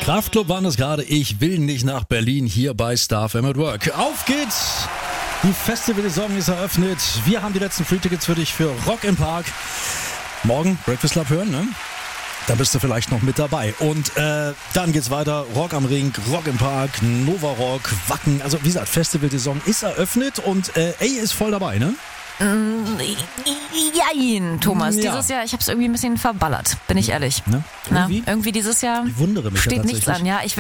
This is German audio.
Kraftklub waren das gerade. Ich will nicht nach Berlin hier bei Star FM at Work. Auf geht's! Die Festivalsaison ist eröffnet. Wir haben die letzten Free-Tickets für dich für Rock im Park. Morgen Breakfast Club hören, ne? Da bist du vielleicht noch mit dabei. Und dann geht's weiter. Rock am Ring, Rock im Park, Nova Rock, Wacken. Also wie gesagt, Festivalsaison ist eröffnet und A ist voll dabei, ne? Jein, Thomas. Ja. Dieses Jahr, ich habe es irgendwie ein bisschen verballert, bin ich ehrlich. Ne? Irgendwie dieses Jahr Ich wundere mich steht ja nichts tatsächlich. an. Ja, ich